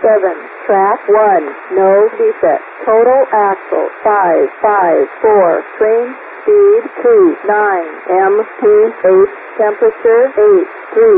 Track 1, no defect. Total axle 554. Train speed 29 mph. Temperature 8.3.